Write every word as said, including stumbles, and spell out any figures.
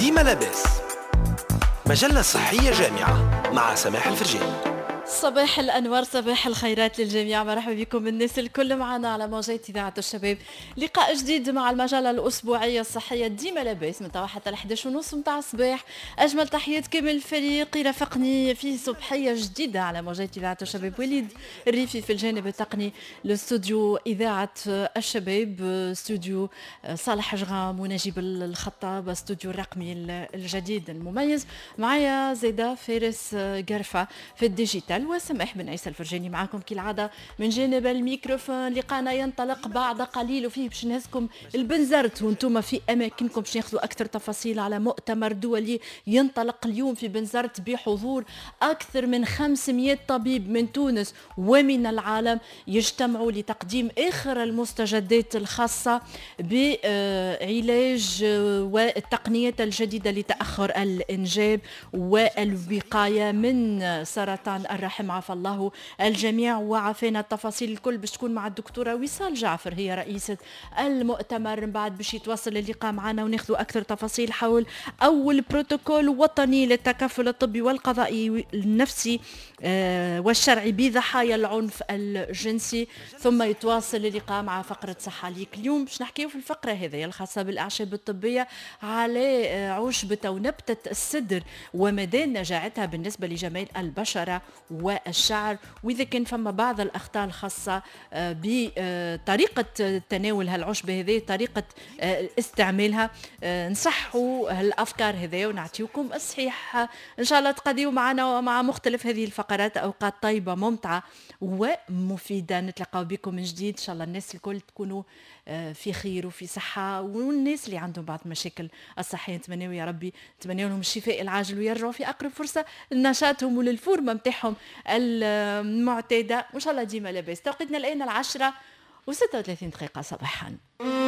ديما لاباس، مجلة صحية جامعة مع سماح الفرجاني. صباح الأنوار، صباح الخيرات للجميع، مرحبا بكم الناس الكل معنا على موجات إذاعة الشباب. لقاء جديد مع المجلة الأسبوعية الصحية ديما لاباس من توا حتى الحداش ونص متاع الصباح. أجمل تحيات كامل الفريق يرافقني في صبحية جديدة على موجات إذاعة الشباب. وليد الريفي في الجانب التقني، الاستوديو إذاعة الشباب، استوديو صالح جغام ونجيب الخطاب، استوديو الرقمي الجديد المميز. معايا زيدا فارس قرفة في الديجيتال، وسماح بن عيسى الفرجاني معاكم كالعادة من جانب الميكروفون. لقانا ينطلق بعد قليل وفيه باش نهزكم البنزرت وانتم في اماكنكم باش ناخذوا اكثر تفاصيل على مؤتمر دولي ينطلق اليوم في بنزرت بحضور اكثر من خمسمئة طبيب من تونس ومن العالم، يجتمعوا لتقديم اخر المستجدات الخاصة بعلاج والتقنيات الجديدة لتأخر الانجاب والوقاية من سرطان الرحم. عفى الله الجميع وعافينا. التفاصيل الكل باش تكون مع الدكتورة وصال جعفر، هي رئيسة المؤتمر. من بعد باش يتواصل اللقاء معنا وناخذوا أكثر تفاصيل حول أول بروتوكول وطني للتكفل الطبي والقضائي النفسي والشرعي بضحايا العنف الجنسي. ثم يتواصل اللقاء مع فقرة صحة ليك. اليوم باش نحكيو في الفقرة هذه الخاصة بالأعشاب الطبية على عشبة ونبتة السدر ومدى نجاعتها بالنسبة لجمال البشرة والشعر، وإذا كان فما بعض الأخطاء الخاصة بطريقة تناول هالعشبة هذه، طريقة استعمالها. نصحوا هالأفكار هذه ونعطيكم الصحيح إن شاء الله. تقضيوا معنا مع مختلف هذه الفقرات أوقات طيبة ممتعة ومفيدة. نتلقاو بكم من جديد إن شاء الله. الناس الكل تكونوا في خير وفي صحة، والناس اللي عندهم بعض المشاكل الصحية نتمنى يا ربي نتمنى لهم الشفاء العاجل ويرجعوا في أقرب فرصة لنشاطهم وللفورمة متاعهم المعتادة وإن شاء الله. ديما لاباس. توقيتنا الآن العشرة وستة وثلاثين دقيقة صباحا.